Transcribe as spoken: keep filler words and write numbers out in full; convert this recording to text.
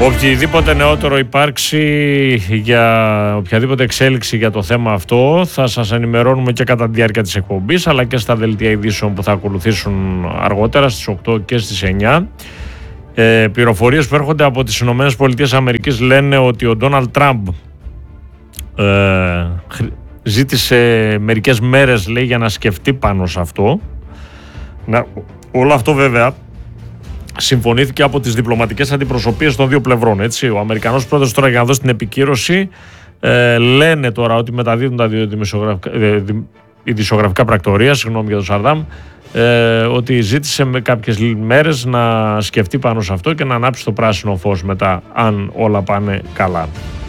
Οποιοδήποτε νεότερο υπάρξει για οποιαδήποτε εξέλιξη για το θέμα αυτό θα σας ενημερώνουμε και κατά τη διάρκεια της εκπομπής, αλλά και στα δελτία ειδήσεων που θα ακολουθήσουν αργότερα στις οκτώ και στις εννιά. Ε, πληροφορίες που έρχονται από τις Ηνωμένες Πολιτείες Αμερικής λένε ότι ο Ντόναλντ Τραμπ ε, ζήτησε μερικές μέρες, λέει, για να σκεφτεί πάνω σε αυτό. Να, όλο αυτό βέβαια συμφωνήθηκε από τις διπλωματικές αντιπροσωπείες των δύο πλευρών. Έτσι. Ο Αμερικανός πρόεδρος τώρα, για να δώσει την επικύρωση, ε, λένε τώρα ότι μεταδίδουν τα δύο δημοσιογραφικά, ε, ειδησιογραφικά πρακτορία, συγγνώμη για τον Σαρδάμ, ε, ότι ζήτησε με κάποιες μέρες να σκεφτεί πάνω σε αυτό και να ανάψει το πράσινο φως μετά, αν όλα πάνε καλά.